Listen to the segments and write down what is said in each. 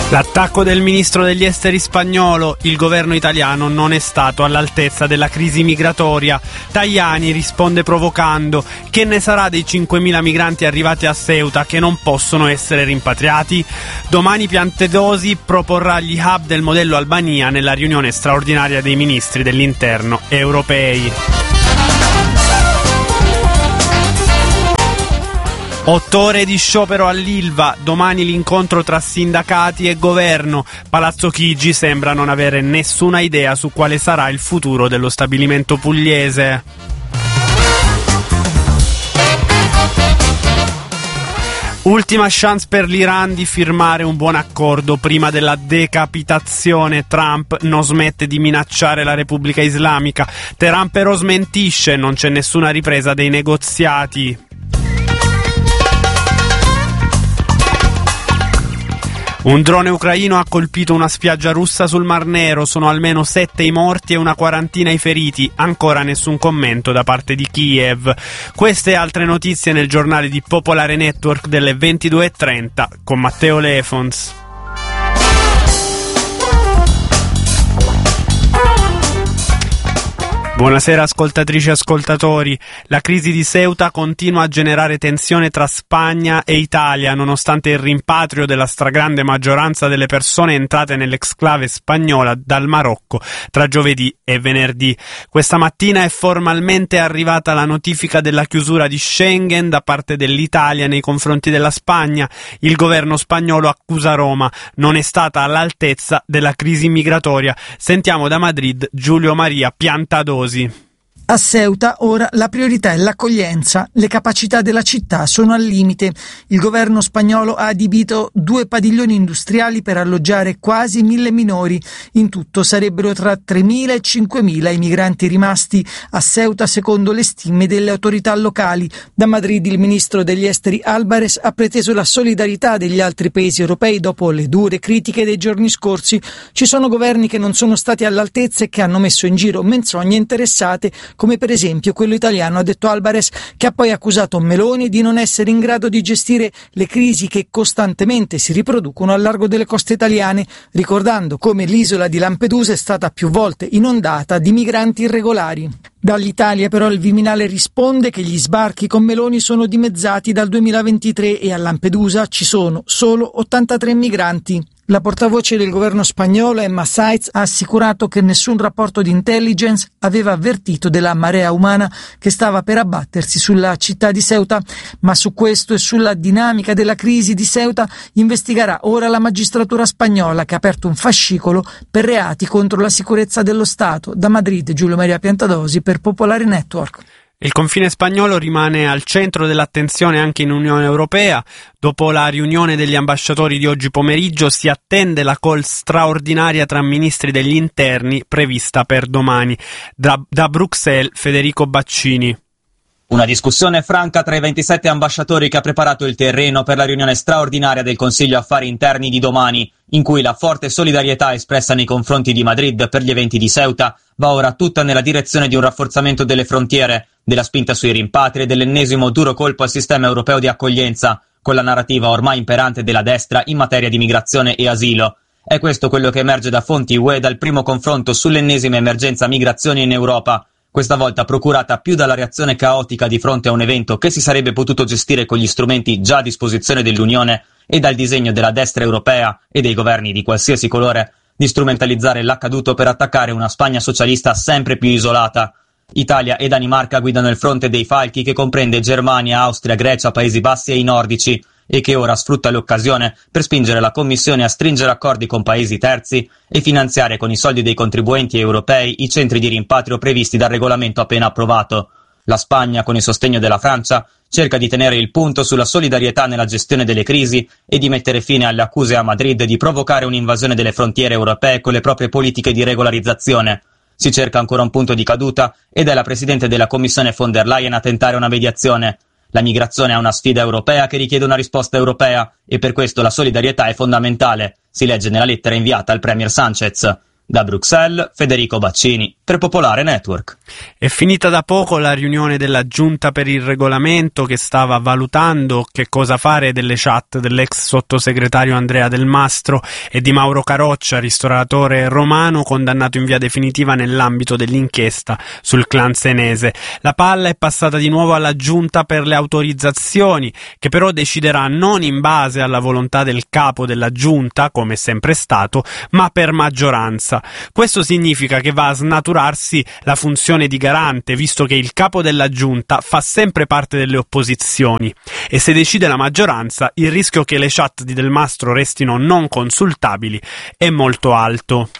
L'attacco del ministro degli esteri spagnolo: il governo italiano non è stato all'altezza della crisi migratoria. Tajani risponde provocando: che ne sarà dei 5.000 migranti arrivati a Ceuta che non possono essere rimpatriati? Domani Piantedosi proporrà gli hub del modello Albania nella riunione straordinaria dei ministri dell'interno europei. 8 ore di sciopero all'Ilva, domani l'incontro tra sindacati e governo. Palazzo Chigi sembra non avere nessuna idea su quale sarà il futuro dello stabilimento pugliese. Ultima chance per l'Iran di firmare un buon accordo prima della decapitazione. Trump non smette di minacciare la Repubblica Islamica. Teheran però smentisce, non c'è nessuna ripresa dei negoziati. Un drone ucraino ha colpito una spiaggia russa sul Mar Nero, sono almeno 7 i morti e una quarantina i feriti, ancora nessun commento da parte di Kiev. Queste e altre notizie nel giornale di Popolare Network delle 22:30 con Matteo Lefons. Buonasera ascoltatrici e ascoltatori. La crisi di Ceuta continua a generare tensione tra Spagna e Italia, nonostante il rimpatrio della stragrande maggioranza delle persone entrate nell'exclave spagnola dal Marocco tra giovedì e venerdì. Questa mattina è formalmente arrivata la notifica della chiusura di Schengen da parte dell'Italia nei confronti della Spagna. Il governo spagnolo accusa Roma, non è stata all'altezza della crisi migratoria. Sentiamo da Madrid Giulio Maria Piantadosi. A Ceuta ora la priorità è l'accoglienza, le capacità della città sono al limite. Il governo spagnolo ha adibito 2 padiglioni industriali per alloggiare quasi 1.000 minori. In tutto sarebbero tra 3.000 e 5.000 i migranti rimasti a Ceuta secondo le stime delle autorità locali. Da Madrid il ministro degli esteri Álvarez ha preteso la solidarietà degli altri paesi europei dopo le dure critiche dei giorni scorsi. Ci sono governi che non sono stati all'altezza e che hanno messo in giro menzogne interessate, come per esempio quello italiano, ha detto Álvarez, che ha poi accusato Meloni di non essere in grado di gestire le crisi che costantemente si riproducono al largo delle coste italiane, ricordando come l'isola di Lampedusa è stata più volte inondata di migranti irregolari. Dall'Italia però il Viminale risponde che gli sbarchi con Meloni sono dimezzati dal 2023 e a Lampedusa ci sono solo 83 migranti. La portavoce del governo spagnolo, Emma Sáenz, ha assicurato che nessun rapporto di intelligence aveva avvertito della marea umana che stava per abbattersi sulla città di Ceuta, ma su questo e sulla dinamica della crisi di Ceuta investigherà ora la magistratura spagnola, che ha aperto un fascicolo per reati contro la sicurezza dello Stato. Da Madrid, Giulio Maria Piantadosi per Popolare Network. Il confine spagnolo rimane al centro dell'attenzione anche in Unione Europea. Dopo la riunione degli ambasciatori di oggi pomeriggio si attende la call straordinaria tra ministri degli interni prevista per domani. Da Bruxelles, Federico Baccini. Una discussione franca tra i 27 ambasciatori che ha preparato il terreno per la riunione straordinaria del Consiglio Affari Interni di domani, in cui la forte solidarietà espressa nei confronti di Madrid per gli eventi di Ceuta va ora tutta nella direzione di un rafforzamento delle frontiere, della spinta sui rimpatri e dell'ennesimo duro colpo al sistema europeo di accoglienza, con la narrativa ormai imperante della destra in materia di migrazione e asilo. È questo quello che emerge da fonti UE dal primo confronto sull'ennesima emergenza migrazioni in Europa, questa volta procurata più dalla reazione caotica di fronte a un evento che si sarebbe potuto gestire con gli strumenti già a disposizione dell'Unione e dal disegno della destra europea e dei governi di qualsiasi colore di strumentalizzare l'accaduto per attaccare una Spagna socialista sempre più isolata. Italia e Danimarca guidano il fronte dei falchi che comprende Germania, Austria, Grecia, Paesi Bassi e i nordici, e che ora sfrutta l'occasione per spingere la Commissione a stringere accordi con paesi terzi e finanziare con i soldi dei contribuenti europei i centri di rimpatrio previsti dal regolamento appena approvato. La Spagna, con il sostegno della Francia, cerca di tenere il punto sulla solidarietà nella gestione delle crisi e di mettere fine alle accuse a Madrid di provocare un'invasione delle frontiere europee con le proprie politiche di regolarizzazione. Si cerca ancora un punto di caduta ed è la Presidente della Commissione von der Leyen a tentare una mediazione. La migrazione è una sfida europea che richiede una risposta europea e per questo la solidarietà è fondamentale, si legge nella lettera inviata al Premier Sánchez. Da Bruxelles, Federico Baccini, per Popolare Network. È finita da poco la riunione della Giunta per il Regolamento che stava valutando che cosa fare delle chat dell'ex sottosegretario Andrea Del Mastro e di Mauro Caroccia, ristoratore romano condannato in via definitiva nell'ambito dell'inchiesta sul clan senese. La palla è passata di nuovo alla Giunta per le autorizzazioni, che però deciderà non in base alla volontà del capo della Giunta, come è sempre stato, ma per maggioranza. Questo significa che va a snaturarsi la funzione di garante, visto che il capo della Giunta fa sempre parte delle opposizioni e se decide la maggioranza il rischio che le chat di Del Mastro restino non consultabili è molto alto.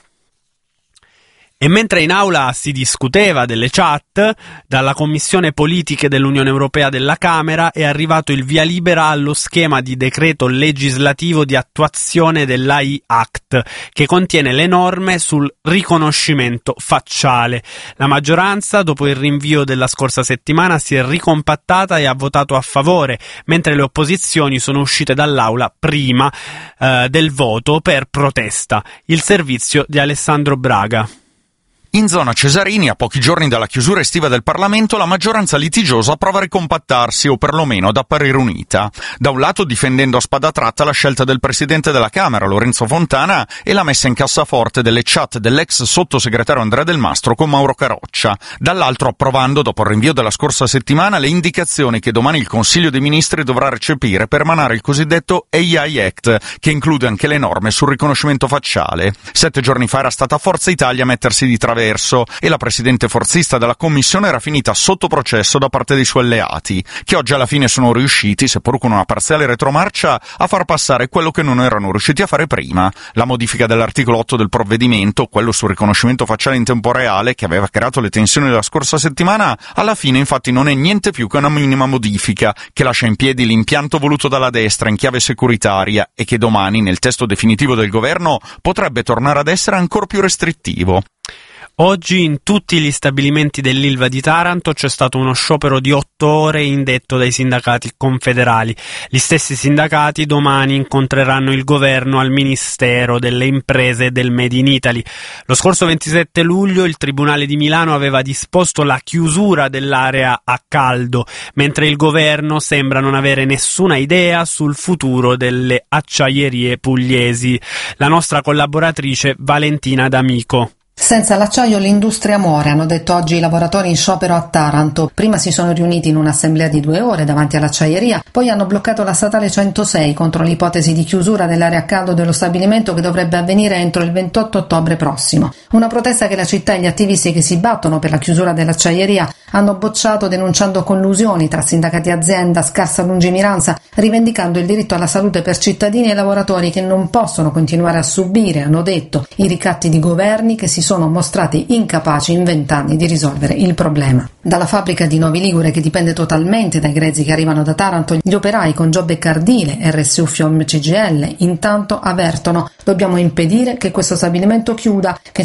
E mentre in aula si discuteva delle chat, dalla Commissione Politiche dell'Unione Europea della Camera è arrivato il via libera allo schema di decreto legislativo di attuazione dell'AI Act, che contiene le norme sul riconoscimento facciale. La maggioranza, dopo il rinvio della scorsa settimana, si è ricompattata e ha votato a favore, mentre le opposizioni sono uscite dall'aula prima del voto per protesta. Il servizio di Alessandro Braga. In zona Cesarini, a pochi giorni dalla chiusura estiva del Parlamento, la maggioranza litigiosa prova a ricompattarsi o perlomeno ad apparire unita. Da un lato difendendo a spada tratta la scelta del presidente della Camera, Lorenzo Fontana, e la messa in cassaforte delle chat dell'ex sottosegretario Andrea Del Mastro con Mauro Caroccia. Dall'altro approvando, dopo il rinvio della scorsa settimana, le indicazioni che domani il Consiglio dei Ministri dovrà recepire per emanare il cosiddetto AI Act, che include anche le norme sul riconoscimento facciale. 7 giorni fa era stata Forza Italia a mettersi di traverso e la presidente forzista della commissione era finita sotto processo da parte dei suoi alleati, che oggi alla fine sono riusciti, seppur con una parziale retromarcia, a far passare quello che non erano riusciti a fare prima: la modifica dell'articolo 8 del provvedimento, quello sul riconoscimento facciale in tempo reale, che aveva creato le tensioni della scorsa settimana. Alla fine infatti non è niente più che una minima modifica, che lascia in piedi l'impianto voluto dalla destra in chiave securitaria e che domani, nel testo definitivo del governo, potrebbe tornare ad essere ancora più restrittivo. Oggi in tutti gli stabilimenti dell'Ilva di Taranto c'è stato uno sciopero di 8 ore indetto dai sindacati confederali. Gli stessi sindacati domani incontreranno il governo al Ministero delle Imprese e del Made in Italy. Lo scorso 27 luglio il Tribunale di Milano aveva disposto la chiusura dell'area a caldo, mentre il governo sembra non avere nessuna idea sul futuro delle acciaierie pugliesi. La nostra collaboratrice Valentina D'Amico. Senza l'acciaio l'industria muore, hanno detto oggi i lavoratori in sciopero a Taranto. Prima si sono riuniti in un'assemblea di 2 ore davanti all'acciaieria, poi hanno bloccato la statale 106 contro l'ipotesi di chiusura dell'area a caldo dello stabilimento che dovrebbe avvenire entro il 28 ottobre prossimo. Una protesta che la città e gli attivisti che si battono per la chiusura dell'acciaieria hanno bocciato, denunciando collusioni tra sindacati e azienda, scarsa lungimiranza, rivendicando il diritto alla salute per cittadini e lavoratori che non possono continuare a subire, hanno detto, i ricatti di governi che si sono mostrati incapaci in 20 anni di risolvere il problema. Dalla fabbrica di Novi Ligure, che dipende totalmente dai grezzi che arrivano da Taranto, gli operai con Giobbe Cardile, RSU Fiom CGL, intanto avvertono: dobbiamo impedire che questo stabilimento chiuda, che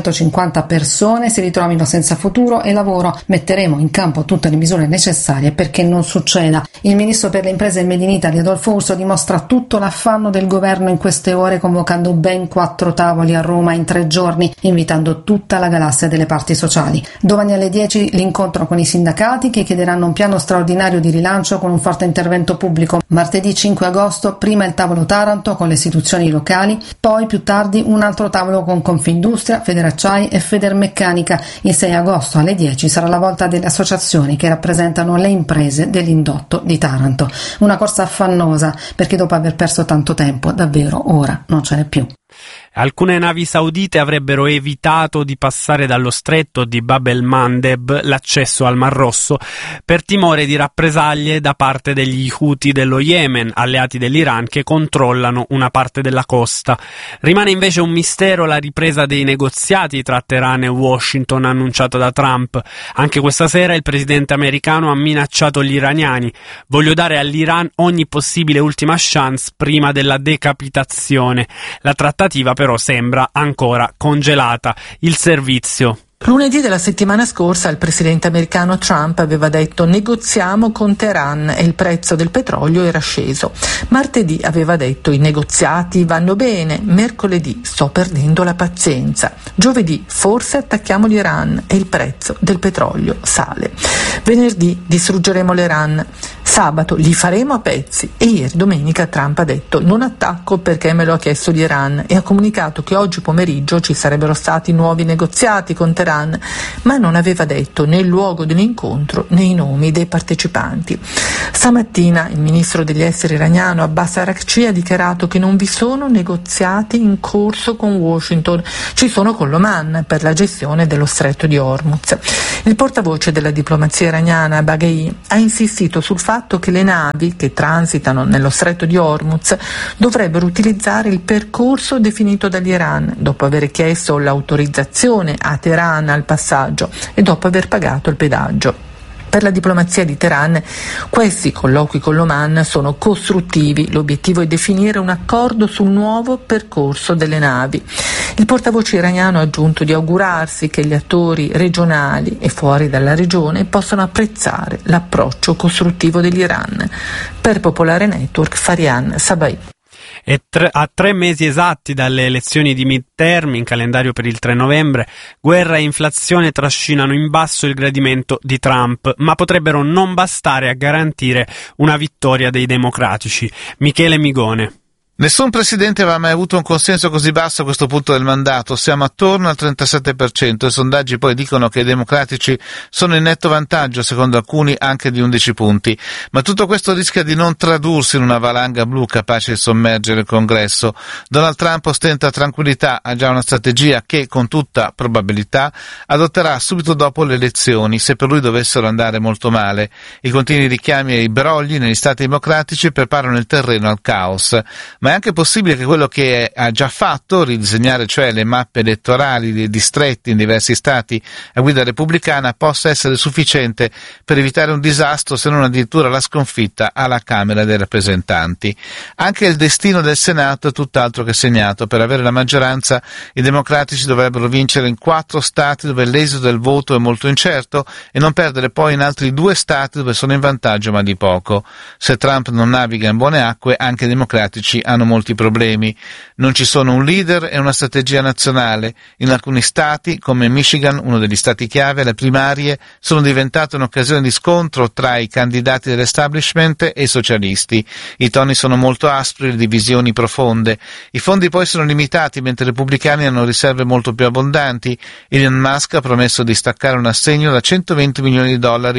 550 persone si ritrovino senza futuro e lavoro. Metteremo in campo tutte le misure necessarie perché non succeda. Il ministro per le imprese e il Made in Italy, Adolfo Urso, dimostra tutto l'affanno del governo in queste ore, convocando ben 4 tavoli a Roma in 3 giorni, invitando tutta la galassia delle parti sociali. Domani alle 10 l'incontro con i sindacati, che chiederanno un piano straordinario di rilancio con un forte intervento pubblico. Martedì 5 agosto prima il tavolo Taranto con le istituzioni locali, poi più tardi un altro tavolo con Confindustria, Federacciai e Federmeccanica. Il 6 agosto alle 10 sarà la volta delle associazioni che rappresentano le imprese dell'indotto di Taranto. Una corsa affannosa, perché dopo aver perso tanto tempo davvero ora non ce n'è più. Alcune navi saudite avrebbero evitato di passare dallo stretto di Bab el-Mandeb, l'accesso al Mar Rosso, per timore di rappresaglie da parte degli Houthi dello Yemen, alleati dell'Iran, che controllano una parte della costa. Rimane invece un mistero la ripresa dei negoziati tra Teheran e Washington annunciata da Trump. Anche questa sera il presidente americano ha minacciato gli iraniani: voglio dare all'Iran ogni possibile ultima chance prima della decapitazione. La trattativa però sembra ancora congelata. Il servizio. Lunedì della settimana scorsa il presidente americano Trump aveva detto negoziamo con Teheran e il prezzo del petrolio era sceso. Martedì aveva detto i negoziati vanno bene, mercoledì sto perdendo la pazienza, giovedì forse attacchiamo l'Iran e il prezzo del petrolio sale. Venerdì distruggeremo l'Iran, sabato li faremo a pezzi e ieri domenica Trump ha detto non attacco perché me lo ha chiesto l'Iran e ha comunicato che oggi pomeriggio ci sarebbero stati nuovi negoziati con Teheran, ma non aveva detto né il luogo dell'incontro né i nomi dei partecipanti. Stamattina il ministro degli esteri iraniano Abbas Araghchi ha dichiarato che non vi sono negoziati in corso con Washington, ci sono con l'Oman per la gestione dello stretto di Hormuz. Il portavoce della diplomazia iraniana Baghei ha insistito sul fatto che le navi che transitano nello stretto di Hormuz dovrebbero utilizzare il percorso definito dall'Iran dopo aver chiesto l'autorizzazione a Teheran al passaggio e dopo aver pagato il pedaggio. Per la diplomazia di Teheran questi colloqui con l'Oman sono costruttivi, l'obiettivo è definire un accordo sul nuovo percorso delle navi. Il portavoce iraniano ha aggiunto di augurarsi che gli attori regionali e fuori dalla regione possano apprezzare l'approccio costruttivo dell'Iran. Per Popolare Network, Farian Sabai. E a 3 mesi esatti dalle elezioni di midterm in calendario per il 3 novembre, guerra e inflazione trascinano in basso il gradimento di Trump, ma potrebbero non bastare a garantire una vittoria dei democratici. Michele Migone. Nessun presidente aveva mai avuto un consenso così basso a questo punto del mandato, siamo attorno al 37%, i sondaggi poi dicono che i democratici sono in netto vantaggio, secondo alcuni anche di 11 punti, ma tutto questo rischia di non tradursi in una valanga blu capace di sommergere il Congresso. Donald Trump ostenta tranquillità, ha già una strategia che con tutta probabilità adotterà subito dopo le elezioni, se per lui dovessero andare molto male. I continui richiami ai brogli negli stati democratici preparano il terreno al caos. Ma è anche possibile che quello che ha già fatto, ridisegnare cioè le mappe elettorali dei distretti in diversi stati a guida repubblicana, possa essere sufficiente per evitare un disastro, se non addirittura la sconfitta alla Camera dei rappresentanti. Anche il destino del Senato è tutt'altro che segnato. Per avere la maggioranza i democratici dovrebbero vincere in 4 stati dove l'esito del voto è molto incerto e non perdere poi in altri 2 stati dove sono in vantaggio ma di poco. Se Trump non naviga in buone acque, anche i democratici hanno molti problemi. Non ci sono un leader e una strategia nazionale. In alcuni stati, come Michigan, uno degli stati chiave, le primarie sono diventate un'occasione di scontro tra i candidati dell'establishment e i socialisti. I toni sono molto aspri, le divisioni profonde. I fondi poi sono limitati, mentre i repubblicani hanno riserve molto più abbondanti. Elon Musk ha promesso di staccare un assegno da $120 milioni.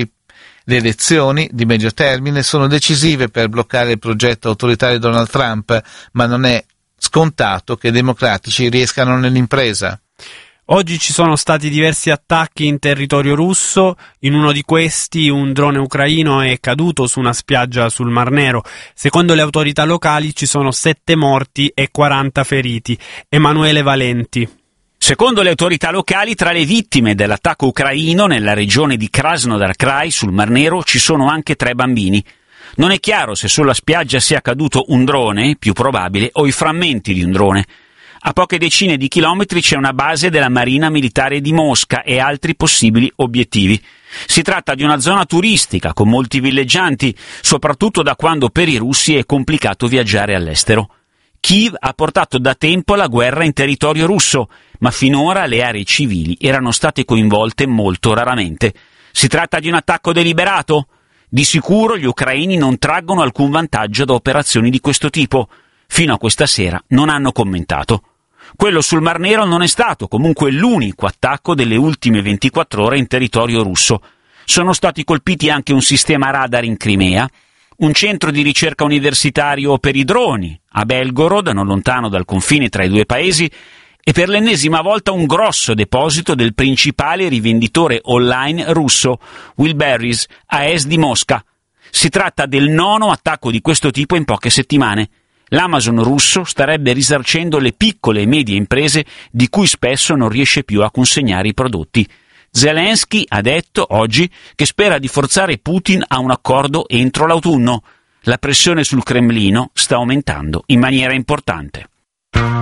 Le elezioni di medio termine sono decisive per bloccare il progetto autoritario di Donald Trump, ma non è scontato che i democratici riescano nell'impresa. Oggi ci sono stati diversi attacchi in territorio russo, in uno di questi un drone ucraino è caduto su una spiaggia sul Mar Nero. Secondo le autorità locali ci sono 7 morti e 40 feriti. Emanuele Valenti. Secondo le autorità locali, tra le vittime dell'attacco ucraino nella regione di Krasnodar Krai sul Mar Nero ci sono anche 3 bambini. Non è chiaro se sulla spiaggia sia caduto un drone, più probabile, o i frammenti di un drone. A poche decine di chilometri c'è una base della Marina Militare di Mosca e altri possibili obiettivi. Si tratta di una zona turistica con molti villeggianti, soprattutto da quando per i russi è complicato viaggiare all'estero. Kiev ha portato da tempo la guerra in territorio russo, ma finora le aree civili erano state coinvolte molto raramente. Si tratta di un attacco deliberato? Di sicuro gli ucraini non traggono alcun vantaggio da operazioni di questo tipo. Fino a questa sera non hanno commentato. Quello sul Mar Nero non è stato comunque l'unico attacco delle ultime 24 ore in territorio russo. Sono stati colpiti anche un sistema radar in Crimea, un centro di ricerca universitario per i droni a Belgorod, non lontano dal confine tra i 2 paesi, e per l'ennesima volta un grosso deposito del principale rivenditore online russo, Wildberries, a est di Mosca. Si tratta del 9° attacco di questo tipo in poche settimane. L'Amazon russo starebbe risarcendo le piccole e medie imprese di cui spesso non riesce più a consegnare i prodotti. Zelensky ha detto oggi che spera di forzare Putin a un accordo entro l'autunno. La pressione sul Cremlino sta aumentando in maniera importante.